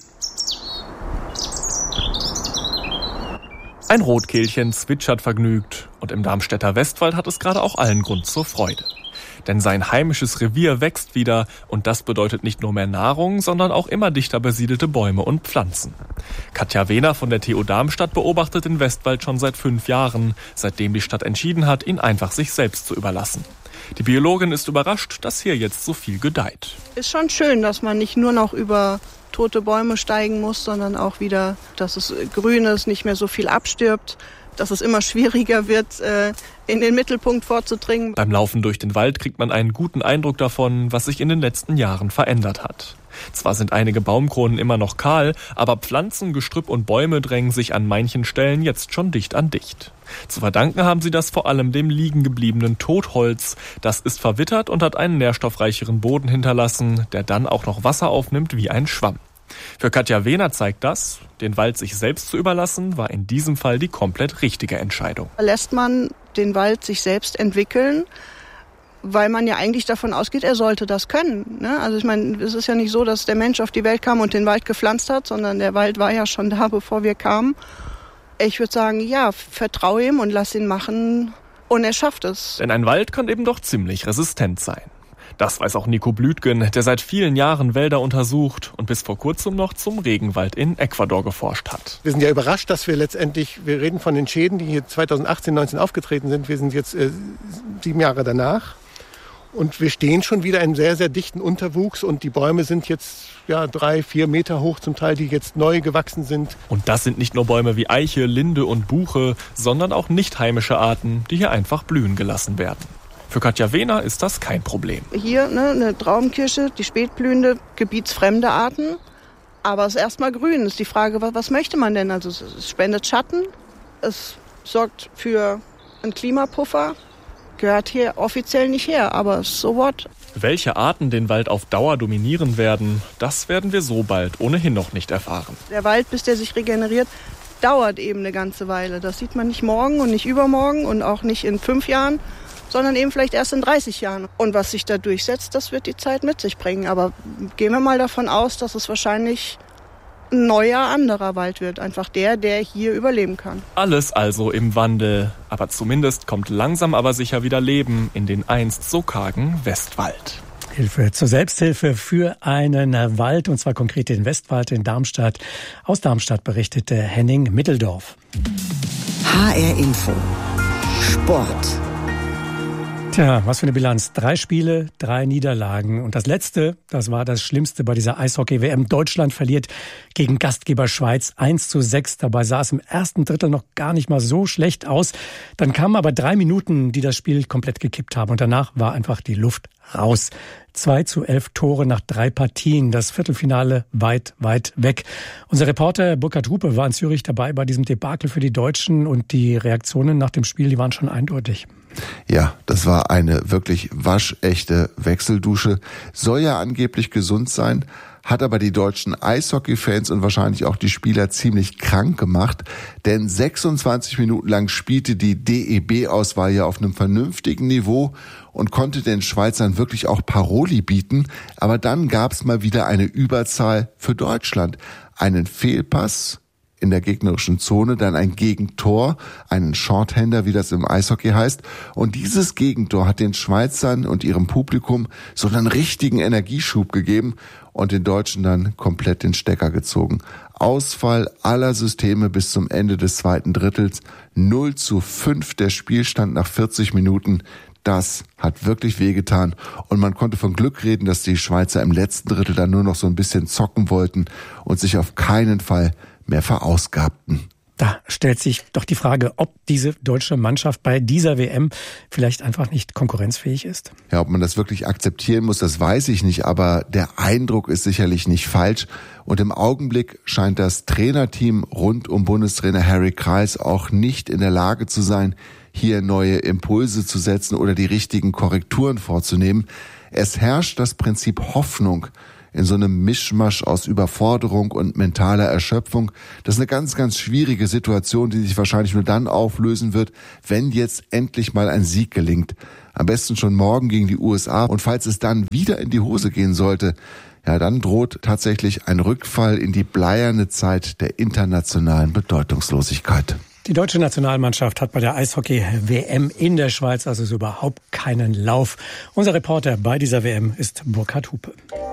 Ein Rotkehlchen zwitschert vergnügt, und im Darmstädter Westwald hat es gerade auch allen Grund zur Freude. Denn sein heimisches Revier wächst wieder, und das bedeutet nicht nur mehr Nahrung, sondern auch immer dichter besiedelte Bäume und Pflanzen. Katja Wehner von der TU Darmstadt beobachtet den Westwald schon seit 5 Jahren, seitdem die Stadt entschieden hat, ihn einfach sich selbst zu überlassen. Die Biologin ist überrascht, dass hier jetzt so viel gedeiht. Ist schon schön, dass man nicht nur noch über tote Bäume steigen muss, sondern auch wieder, dass es grün ist, nicht mehr so viel abstirbt, dass es immer schwieriger wird, in den Mittelpunkt vorzudringen. Beim Laufen durch den Wald kriegt man einen guten Eindruck davon, was sich in den letzten Jahren verändert hat. Zwar sind einige Baumkronen immer noch kahl, aber Pflanzen, Gestrüpp und Bäume drängen sich an manchen Stellen jetzt schon dicht an dicht. Zu verdanken haben sie das vor allem dem liegen gebliebenen Totholz. Das ist verwittert und hat einen nährstoffreicheren Boden hinterlassen, der dann auch noch Wasser aufnimmt wie ein Schwamm. Für Katja Wehner zeigt das, den Wald sich selbst zu überlassen, war in diesem Fall die komplett richtige Entscheidung. Lässt man den Wald sich selbst entwickeln, weil man ja eigentlich davon ausgeht, er sollte das können. Ne? Also ich meine, es ist ja nicht so, dass der Mensch auf die Welt kam und den Wald gepflanzt hat, sondern der Wald war ja schon da, bevor wir kamen. Ich würde sagen, ja, vertraue ihm und lass ihn machen, und er schafft es. Denn ein Wald kann eben doch ziemlich resistent sein. Das weiß auch Nico Blütgen, der seit vielen Jahren Wälder untersucht und bis vor kurzem noch zum Regenwald in Ecuador geforscht hat. Wir sind ja überrascht, dass wir reden von den Schäden, die hier 2018, 19 aufgetreten sind. Wir sind jetzt 7 Jahre danach. Und wir stehen schon wieder in sehr, sehr dichten Unterwuchs, und die Bäume sind jetzt 3-4 Meter hoch zum Teil, die jetzt neu gewachsen sind. Und das sind nicht nur Bäume wie Eiche, Linde und Buche, sondern auch nicht heimische Arten, die hier einfach blühen gelassen werden. Für Katja Wehner ist das kein Problem. Hier eine Traubenkirsche, die spätblühende, gebietsfremde Arten. Aber es ist erstmal grün. Es ist die Frage, was möchte man denn? Also es spendet Schatten, es sorgt für einen Klimapuffer. Gehört hier offiziell nicht her, aber so what? Welche Arten den Wald auf Dauer dominieren werden, das werden wir so bald ohnehin noch nicht erfahren. Der Wald, bis der sich regeneriert, dauert eben eine ganze Weile. Das sieht man nicht morgen und nicht übermorgen und auch nicht in 5 Jahren, sondern eben vielleicht erst in 30 Jahren. Und was sich da durchsetzt, das wird die Zeit mit sich bringen. Aber gehen wir mal davon aus, dass es wahrscheinlich ein neuer, anderer Wald wird. Einfach der hier überleben kann. Alles also im Wandel. Aber zumindest kommt langsam aber sicher wieder Leben in den einst so kargen Westwald. Hilfe zur Selbsthilfe für einen Wald, und zwar konkret den Westwald in Darmstadt. Aus Darmstadt berichtete Henning Mitteldorf. HR Info. Sport. Tja, was für eine Bilanz. 3 Spiele, 3 Niederlagen. Und das Letzte, das war das Schlimmste bei dieser Eishockey-WM. Deutschland verliert gegen Gastgeber Schweiz 1:6. Dabei sah es im ersten Drittel noch gar nicht mal so schlecht aus. Dann kamen aber 3 Minuten, die das Spiel komplett gekippt haben. Und danach war einfach die Luft raus. 2:11 Tore nach 3 Partien. Das Viertelfinale weit, weit weg. Unser Reporter Burkhard Hupe war in Zürich dabei bei diesem Debakel für die Deutschen. Und die Reaktionen nach dem Spiel, die waren schon eindeutig. Ja, das war eine wirklich waschechte Wechseldusche. Soll ja angeblich gesund sein, hat aber die deutschen Eishockey-Fans und wahrscheinlich auch die Spieler ziemlich krank gemacht. Denn 26 Minuten lang spielte die DEB-Auswahl ja auf einem vernünftigen Niveau und konnte den Schweizern wirklich auch Paroli bieten. Aber dann gab's mal wieder eine Überzahl für Deutschland. Einen Fehlpass in der gegnerischen Zone, dann ein Gegentor, einen Shorthander, wie das im Eishockey heißt. Und dieses Gegentor hat den Schweizern und ihrem Publikum so einen richtigen Energieschub gegeben und den Deutschen dann komplett den Stecker gezogen. Ausfall aller Systeme bis zum Ende des zweiten Drittels. 0:5 der Spielstand nach 40 Minuten. Das hat wirklich wehgetan und man konnte von Glück reden, dass die Schweizer im letzten Drittel dann nur noch so ein bisschen zocken wollten und sich auf keinen Fall mehr verausgabten. Da stellt sich doch die Frage, ob diese deutsche Mannschaft bei dieser WM vielleicht einfach nicht konkurrenzfähig ist. Ja, ob man das wirklich akzeptieren muss, das weiß ich nicht, aber der Eindruck ist sicherlich nicht falsch. Und im Augenblick scheint das Trainerteam rund um Bundestrainer Harry Kreis auch nicht in der Lage zu sein, hier neue Impulse zu setzen oder die richtigen Korrekturen vorzunehmen. Es herrscht das Prinzip Hoffnung in so einem Mischmasch aus Überforderung und mentaler Erschöpfung. Das ist eine ganz, ganz schwierige Situation, die sich wahrscheinlich nur dann auflösen wird, wenn jetzt endlich mal ein Sieg gelingt. Am besten schon morgen gegen die USA. Und falls es dann wieder in die Hose gehen sollte, ja, dann droht tatsächlich ein Rückfall in die bleierne Zeit der internationalen Bedeutungslosigkeit. Die deutsche Nationalmannschaft hat bei der Eishockey-WM in der Schweiz also so überhaupt keinen Lauf. Unser Reporter bei dieser WM ist Burkhard Hupe.